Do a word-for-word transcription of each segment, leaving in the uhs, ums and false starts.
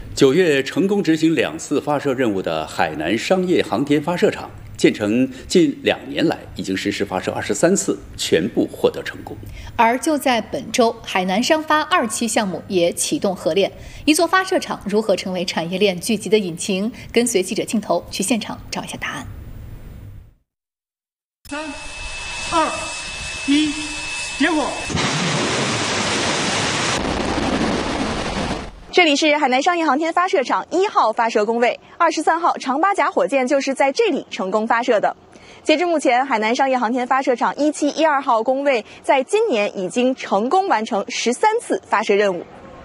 九月成功执行两次发射任务的海南商业航天发射场，建成近两年来已经实施发射二十三次，全部获得成功。 而就在本周，海南商发二期项目也启动核练。一座发射场如何成为产业链聚集的引擎？跟随记者镜头去现场找一下答案。 三、二、一，点火！ 这里是海南商业航天发射场一号发射工位，二十三号长八甲火箭就是在这里成功发射的。截至目前，海南商业航天发射场一期、一二号工位在今年已经成功完成十三次发射任务。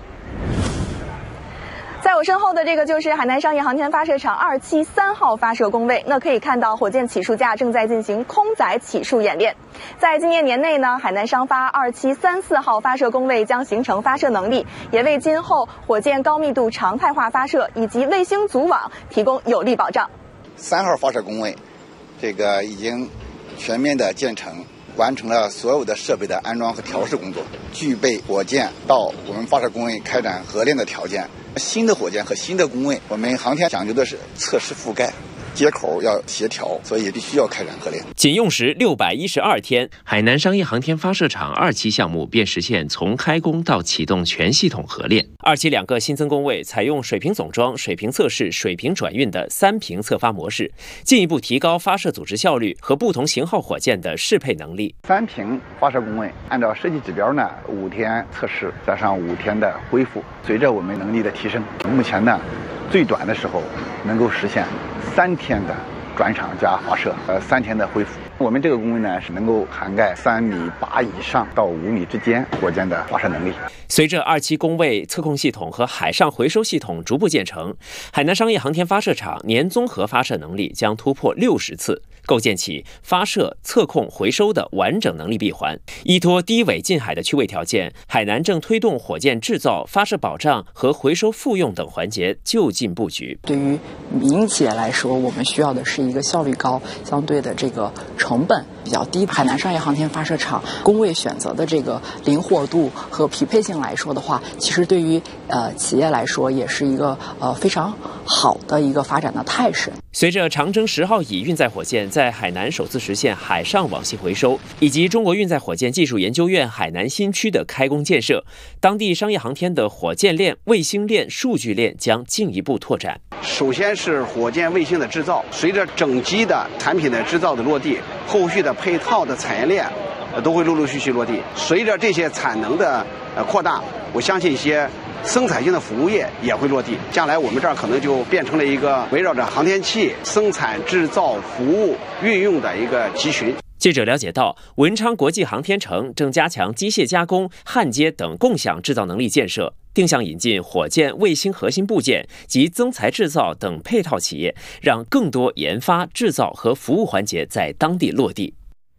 在我身后的这个就是海南商业航天发射场二期三号发射工位，那可以看到火箭起数架正在进行空载起数演练。在今年年内呢，海南商发二期三四号发射工位将形成发射能力，也为今后火箭高密度常态化发射以及卫星组网提供有力保障。 三号发射工位，这个已经全面的建成。完成了所有的设备的安装和调试工作，具备火箭到我们发射工位开展核练的条件。新的火箭和新的工位，我们航天讲究的是测试覆盖，接口要协调，所以必须要开展核练。 仅用时六百一十二天，海南商业航天发射场二期项目便实现从开工到启动全系统核练。二期两个新增工位采用水平总装、水平测试、水平转运的三平测发模式，进一步提高发射组织效率和不同型号火箭的适配能力。 三平发射工位按照设计指标呢，五天测试加上五天的恢复。随着我们能力的提升，目前呢，最短的时候能够实现三天的转场加发射，呃，三天的恢复。我们这个工位呢是能够涵盖三米八以上到五米之间火箭的发射能力。 随着二期工位测控系统和海上回收系统逐步建成，海南商业航天发射场年综合发射能力将突破六十次，构建起发射、测控、回收的完整能力闭环。依托低纬近海的区位条件，海南正推动火箭制造、发射保障和回收复用等环节就近布局。 对于民营企业来说，我们需要的是一个效率高、相对的这个成本比较低。海南商业航天发射场工位选择的这个灵活度和匹配性来说的话，其实对于呃企业来说也是一个呃非常好的一个发展的态势。 随着长征十号乙运载火箭在海南首次实现海上网系回收，以及中国运载火箭技术研究院海南新区的开工建设，当地商业航天的火箭链、卫星链、数据链将进一步拓展。 首先是火箭卫星的制造，随着整机的产品的制造的落地，后续的配套的产业链呃都会陆陆续续落地。随着这些产能的呃扩大，我相信一些生产性的服务业也会落地，将来我们这儿可能就变成了一个围绕着航天器生产、制造、服务、运用的一个集群。 记者了解到，文昌国际航天城正加强机械加工、焊接等共享制造能力建设，定向引进火箭、卫星核心部件及增材制造等配套企业，让更多研发、制造和服务环节在当地落地。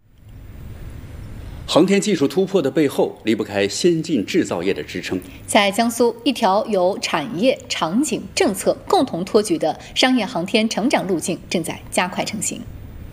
航天技术突破的背后，离不开先进制造业的支撑。 在江苏，一条由产业、场景、政策共同托举的商业航天成长路径正在加快成型。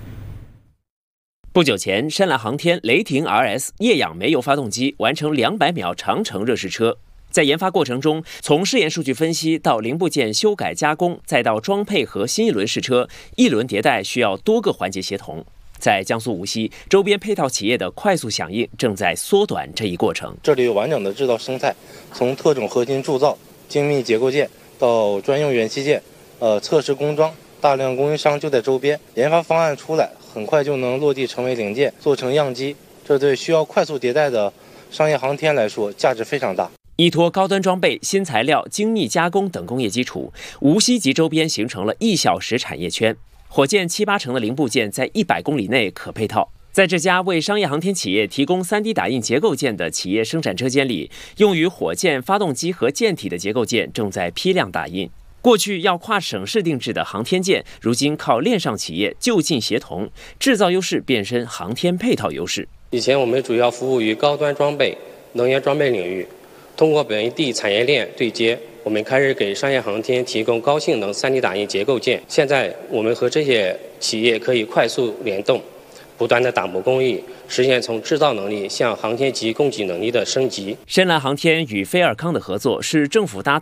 不久前，深蓝航天雷霆 R S 液氧煤油发动机完成两百秒长程热试车。在研发过程中，从试验数据分析到零部件修改加工，再到装配和新一轮试车，一轮迭代需要多个环节协同。在江苏无锡，周边配套企业的快速响应正在缩短这一过程。 这里有完整的制造生态，从特种核心铸造、精密结构件到专用元器件，呃，测试工装，大量供应商就在周边。研发方案出来，很快就能落地成为零件，做成样机。这对需要快速迭代的商业航天来说，价值非常大。 依托高端装备、新材料、精密加工等工业基础，无锡及周边形成了一小时产业圈。火箭七八成的零部件在一百公里内可配套。在这家为商业航天企业提供 三 D 打印结构件的企业生产车间里，用于火箭发动机和舰体的结构件正在批量打印。过去要跨省市定制的航天件，如今靠链上企业就近协同，制造优势变身航天配套优势。 以前我们主要服务于高端装备、能源装备领域，通过本地产业链对接，我们开始给商业航天提供高性能 三 D 打印结构件。现在我们和这些企业可以快速联动，不断的打磨工艺，实现从制造能力向航天级供给能力的升级。 深蓝航天与飞尔康的合作是政府搭